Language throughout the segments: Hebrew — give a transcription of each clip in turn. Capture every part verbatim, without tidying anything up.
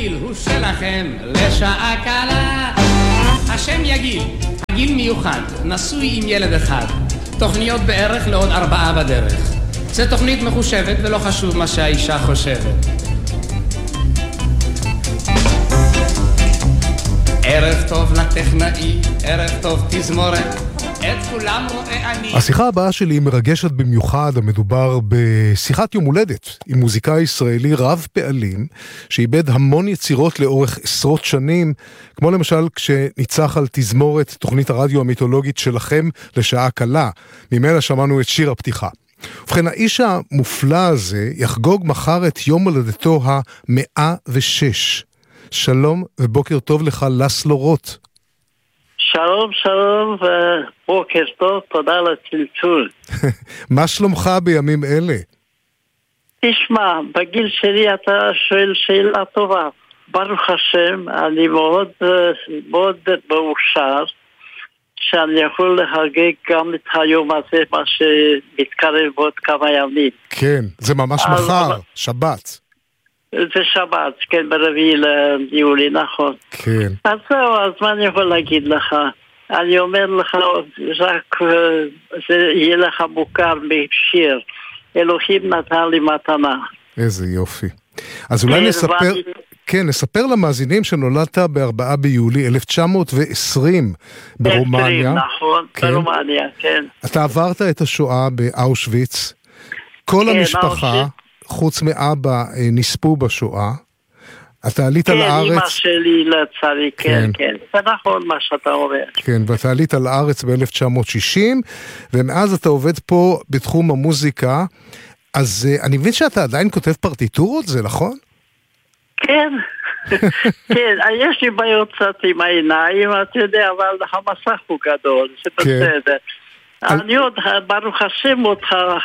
הגיל הוא שלכם לשעה קלה. השם יגיל, הגיל מיוחד, נשוי עם ילד אחד. תוכניות בערך לעוד ארבעה בדרך. זו תוכנית מחושבת ולא חשוב מה שהאישה חושבת. ערב טוב לטכנאי, ערב טוב תזמורת, את כולם רואה אני. השיחה הבאה שלי מרגשת במיוחד. המדובר בשיחת יום הולדת עם מוזיקאי ישראלי רב פעלים שאיבד המון יצירות לאורך עשרות שנים, כמו למשל כשניצח על תזמורת תוכנית הרדיו המיתולוגית שלכם לשעה קלה. ממנה שמענו את שיר הפתיחה. ובכן, האיש המופלא הזה יחגוג מחר את יום הולדתו ה-מאה ושש. שלום ובוקר טוב לך, לסלו רוט. שלום, שלום ובוקר טוב, תודה לצלצול. מה שלומך בימים אלה? תשמע, בגיל שלי אתה שואל שאלה טובה. ברוך השם, אני מאוד מאוד מאושר שאני יכול להגג גם את היום הזה, מה שמתקרב בעוד כמה ימים. כן, זה ממש מחר, שבת. זה שבת, כן, ברביעי ליולי, נכון. כן. אז זהו, אז מה אני יכול להגיד לך? אני אומר לך, רק זה יהיה לך מוכר בשיר. אלוהים נתן לי מתנה. איזה יופי. אז אולי נספר, כן, נספר למאזינים שנולדת בארבעה ביולי אלף תשע מאות ועשרים ברומניה. נכון, ברומניה, כן. אתה עברת את השואה באושוויץ. כל המשפחה, חוץ מאבא, נספו בשואה. אתה עלית על הארץ... כן, אמא שלי לצערי, כן, כן. זה נכון מה שאתה אומר. כן, ואתה עלית על הארץ ב-אלף תשע מאות שישים, ומאז אתה עובד פה בתחום המוזיקה. אז אני מבין שאתה עדיין כותב פרטיטורות, זה נכון? כן, כן, יש לי בעיות קצת עם העיניים, אתה יודע, אבל המסך הוא גדול, זה בסדר. אני עוד, ברוך השם, עוד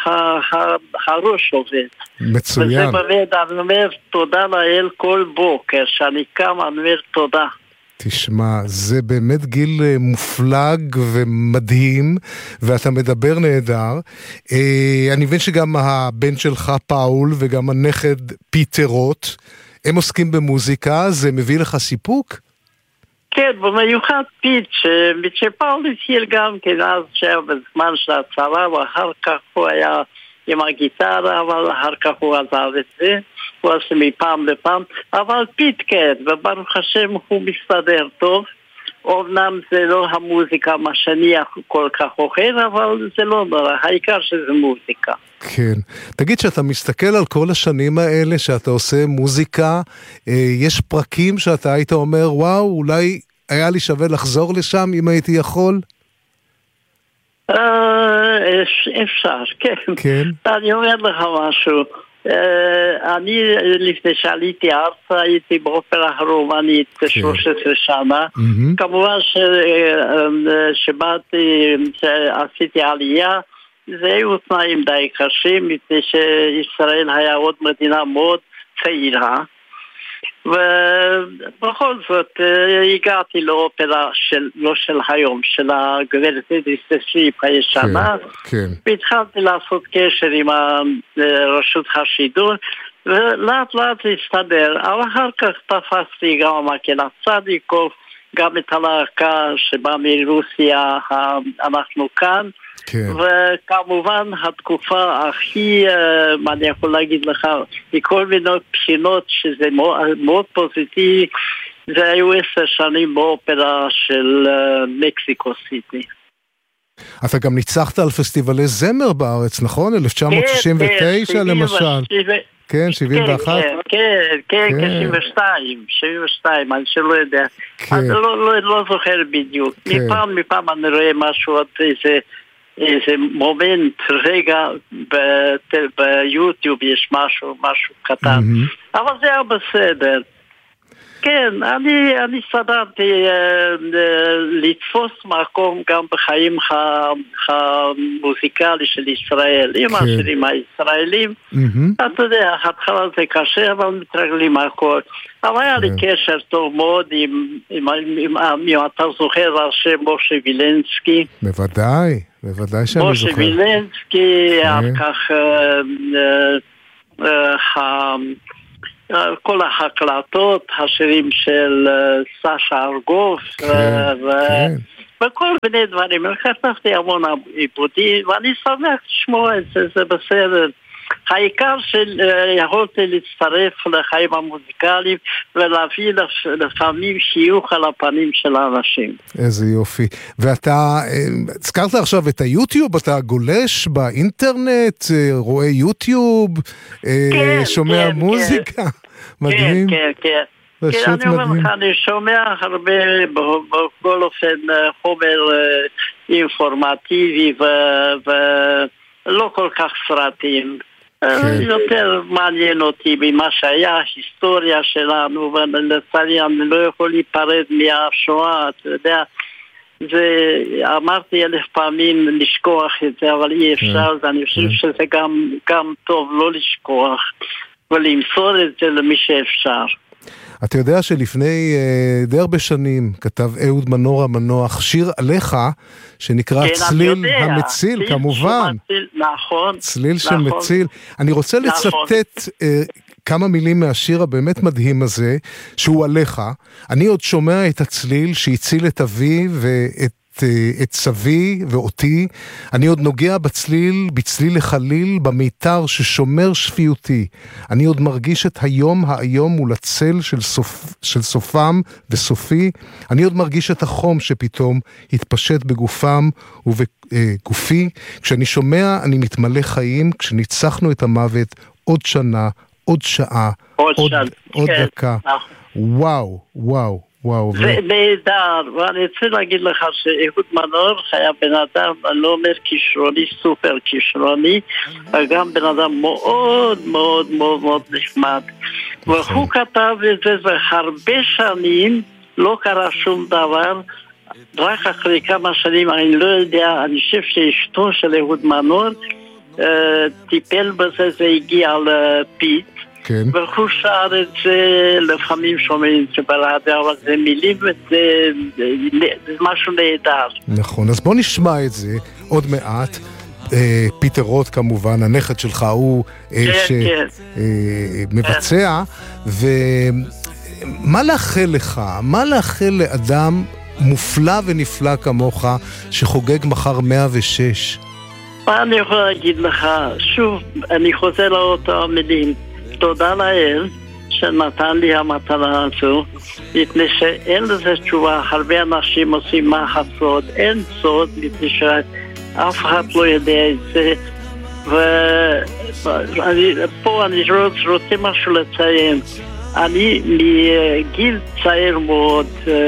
הראש עובד. מצוין. וזה באמת, אני אומר תודה לאל כל בוקר, שאני קם, אני אומר תודה. תשמע, זה באמת גיל מופלג ומדהים, ואתה מדבר נהדר. אני מבין שגם הבן שלך פאול וגם הנכד פיטר רוט, הם עוסקים במוזיקה, זה מביא לך סיפוק? כן, במיוחד פיט, שפאול התחיל גם כן אז שהיה בזמן של הצבא, ואחר כך הוא היה עם הגיטרה, אבל אחר כך הוא עזב את זה, הוא עושה מפעם לפעם, אבל פיט כן, וברוך השם הוא מסתדר טוב. אומנם זה לא המוזיקה מה שאני כל כך אוכל, אבל זה לא נורא, העיקר שזה מוזיקה. כן. תגיד, שאתה מסתכל על כל השנים האלה שאתה עושה מוזיקה, יש פרקים שאתה היית אומר, וואו, אולי היה לי שווה לחזור לשם אם הייתי יכול? אפשר, כן. כן. אני אומר לך משהו. אני לפני שעליתי ארצה הייתי באופרה הרומנית שלוש עשרה שנה. כמובן שבאתי, שעשיתי עלייה, זה היו תנאים די קשים, מפני שישראל היה עוד מדינה מאוד צעירה, ובכל זאת הגעתי לאופרה של, לא של היום, של הגברת אדיס סטריפ הישנה, והתחלתי לעשות קשר עם רשות השידור, ולאט לאט הסתדר, אבל אחר כך תפסתי גם המקהלה צדיקוב, גם את הלהקה שבאה מרוסיה, אנחנו כאן, כן. וכמובן התקופה הכי, מה אני יכול להגיד לך, מכל מיני בחינות שזה מאוד, מאוד פוזיטיבי, זה היו עשר שנים באופרה של מקסיקו סיטי. אתה גם ניצחת על פסטיבלי זמר בארץ, נכון? אלף תשע מאות שישים ותשע כן, למשל. כן, שבעים ואחת? כן, כן, כן, שבעים ושתיים, שבעים ושתיים, אני שלא יודע. אני לא זוכר בדיוק. מפעם מפעם אני רואה משהו, איזה... איזה מומנט, רגע, ביוטיוב יש משהו, משהו קטן. Mm-hmm. אבל זה היה בסדר. כן, אני, אני סדרתי uh, uh, לתפוס מקום גם בחיים המוזיקלי של ישראל, עם okay. השירים הישראלים. Mm-hmm. אתה יודע, התחלה זה קשה, אבל מתרגלים הכל. אבל היה לי okay. קשר טוב מאוד עם, עם, עם, עם, עם אתה זוכר על שם משה וילנסקי. בוודאי, בוודאי שאני משה זוכר. משה וילנסקי, okay. על כך... Uh, uh, uh, כל ההקלטות, השירים של סשה ארגוף, וכל מיני דברים. כתבתי המון עיבודים, ואני שמח לשמוע את זה, זה בסדר. העיקר שיכולתי להצטרף לחיים המוזיקליים ולהביא לפעמים שיוך על הפנים של האנשים. איזה יופי. ואתה, הזכרת עכשיו את היוטיוב, אתה גולש באינטרנט, רואה יוטיוב, כן, שומע כן, מוזיקה, כן. מדהים. כן, כן, כן. כן, אני אומר לך, אני שומע הרבה, בכל אופן, חומר אינפורמטיבי ולא כל כך סרטים. יותר מעניין אותי ממה שהיה ההיסטוריה שלנו, ולצערי אני לא יכול להיפרד מהשואה, אתה יודע, אמרתי אלף פעמים לשכוח את זה, אבל אי אפשר, ואני חושב שזה גם, גם טוב לא לשכוח, ולמסור את זה למי שאפשר. אתה יודע שלפני uh, די הרבה שנים כתב אהוד מנור המנוח שיר עליך שנקרא כן, צליל המציל, צליל כמובן. שמציל, נכון. צליל נכון. שמציל. אני רוצה לצטט נכון. uh, כמה מילים מהשיר הבאמת מדהים הזה, שהוא עליך. אני עוד שומע את הצליל שהציל את אבי ואת את סבי ואותי, אני עוד נוגע בצליל, בצליל לחליל, במיתר ששומר שפיותי. אני עוד מרגיש את היום היום מול הצל של, סופ, של סופם וסופי. אני עוד מרגיש את החום שפתאום התפשט בגופם ובגופי. כשאני שומע, אני מתמלא חיים, כשניצחנו את המוות, עוד שנה, עוד שעה, עוד, עוד, של... עוד כן. דקה. וואו, וואו. וואו, זה נהדר, ואני רוצה להגיד לך שאהוד מנור היה בן אדם, אני לא אומר כישרוני, סופר כישרוני, וגם בן אדם מאוד מאוד מאוד מאוד נחמד. והוא כתב את זה, והרבה שנים לא קרה שום דבר, רק אחרי כמה שנים, אני לא יודע, אני חושב שאשתו של אהוד מנור טיפל בזה, זה הגיע לפיט, כן. והוא שר את זה, לפעמים שומעים את זה ברדיו, אבל זה מילים, זה, זה, זה משהו נהדר. נכון, אז בוא נשמע את זה עוד מעט. אה, פיטר רוט כמובן, הנכד שלך הוא אה, כן, שמבצע, כן. ומה לאחל לך? מה לאחל לאדם מופלא ונפלא כמוך, שחוגג מחר מאה ושש? מה אני יכול להגיד לך? שוב, אני חוזר לאותו המילים. תודה לאל שנתן לי המטרה הזו, מפני שאין לזה תשובה. הרבה אנשים עושים מה הסוד, אין סוד, מפני שאף אחד לא יודע את זה. ופה אני רוצה משהו לציין. אני מגיל צעיר מאוד,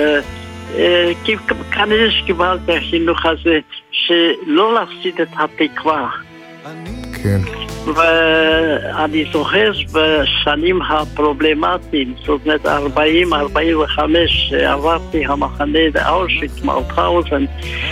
כנראה שקיבלתי החינוך הזה, שלא להפסיד את התקווה. כן. ואני זוכר בשנים הפרובלמטיים, זאת אומרת ארבעים ארבעים וחמש, עברתי המחנה באושוויץ, מאוטהאוזן,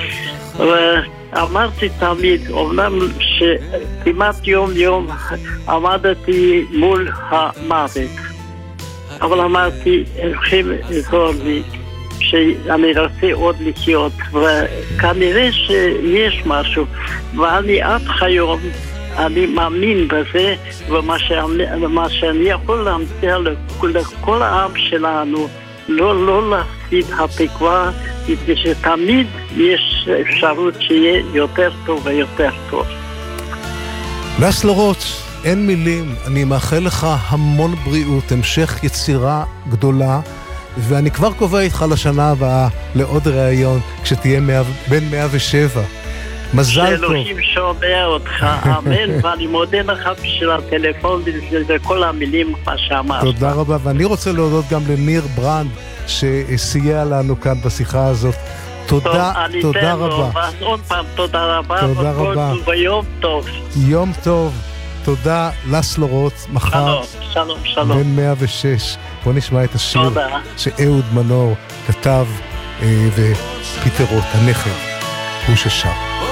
ואמרתי תמיד, אומנם שכמעט יום יום עמדתי מול המוות, אבל אמרתי, הולכים לעזור לי, שאני רוצה עוד לחיות, וכנראה שיש משהו, ואני עד היום, אני מאמין בזה, ומה שאני, ומה שאני יכול להמציע לכל העם שלנו, לא, לא להפסיד התקווה, מפני שתמיד יש אפשרות שיהיה יותר טוב ויותר טוב. לסלו רוט, אין מילים, אני מאחל לך המון בריאות, המשך יצירה גדולה, ואני כבר קובע איתך לשנה הבאה לעוד ראיון, כשתהיה בין מאה ושבע. מזל טוב. שאלוהים שומע אותך, אמן, ואני מודה לך בשביל הטלפון וכל המילים מה שאמרת. תודה רבה, ואני רוצה להודות גם לניר ברנד שסייע לנו כאן בשיחה הזאת. תודה, תודה רבה. אז עוד פעם תודה רבה, תודה רבה. ויום טוב. יום טוב, תודה. לסלו רוט, מחר שלום, שלום. בין מאה ושש. בוא נשמע את השיר שאהוד מנור כתב, ופיטר רוט, הנכד, הוא ששר.